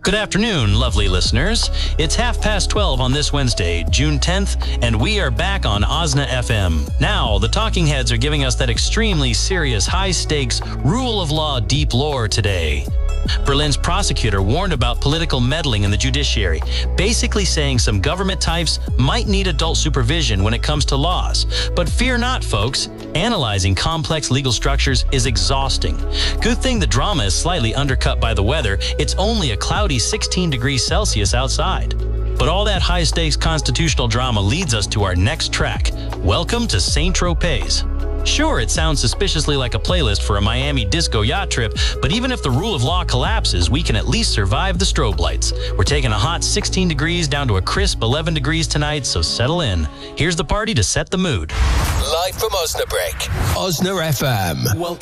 Good afternoon, lovely listeners. It's 12:30 on this Wednesday, June 10th, and we are back on OSNA FM. Now, the talking heads are giving us that extremely serious, high-stakes, rule of law deep lore today. Berlin's prosecutor warned about political meddling in the judiciary, basically saying some government types might need adult supervision when it comes to laws. But fear not, folks. Analyzing complex legal structures is exhausting. Good thing the drama is slightly undercut by the weather. It's only a cloudy 16 degrees Celsius outside. But all that high-stakes constitutional drama leads us to our next track. Welcome to Saint-Tropez. Sure, it sounds suspiciously like a playlist for a Miami disco yacht trip, but even if the rule of law collapses, we can at least survive the strobe lights. We're taking a hot 16 degrees down to a crisp 11 degrees tonight, so settle in. Here's the party to set the mood. Live from Osnabrück, OSNA FM. Welcome